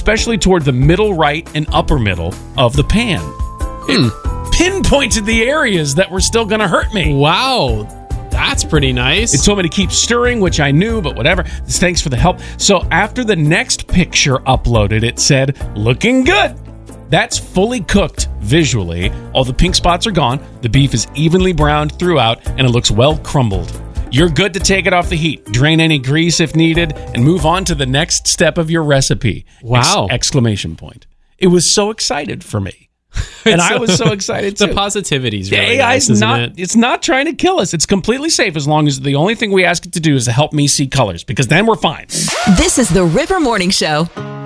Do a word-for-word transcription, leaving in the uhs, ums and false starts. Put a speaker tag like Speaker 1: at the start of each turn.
Speaker 1: especially toward the middle right and upper middle of the pan. It
Speaker 2: Hmm.
Speaker 1: pinpointed the areas that were still going to hurt me.
Speaker 2: Wow. That's pretty nice.
Speaker 1: It told me to keep stirring, which I knew, but whatever. Thanks for the help. So after the next picture uploaded, it said, looking good. That's fully cooked visually. All the pink spots are gone. The beef is evenly browned throughout, and it looks well crumbled. You're good to take it off the heat, drain any grease if needed, and move on to the next step of your recipe.
Speaker 2: Wow.
Speaker 1: Ex- exclamation point. It was so excited for me. And I was so excited too.
Speaker 2: The positivity is
Speaker 1: The
Speaker 2: really
Speaker 1: A I
Speaker 2: nice,
Speaker 1: is
Speaker 2: isn't
Speaker 1: not,
Speaker 2: it?
Speaker 1: it's not trying to kill us. It's completely safe as long as the only thing we ask it to do is to help me see colors, because then we're fine.
Speaker 3: This is the River Morning Show.